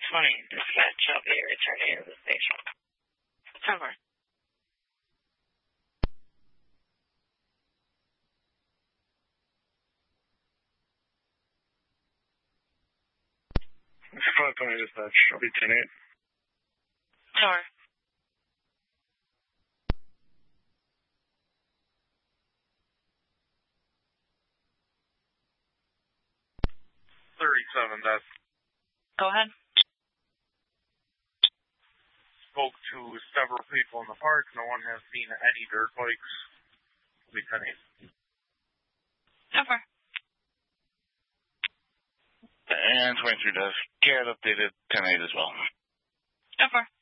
20. Dispatch shall be returning to the station. Over. It's 520 dispatch. I'll be 10-8. Over. 37, that's... Go ahead. Spoke to several people in the park. No one has seen any dirt bikes. It'll be 10-8. Over. And 23 does. CAD updated 10-8 as well. Over.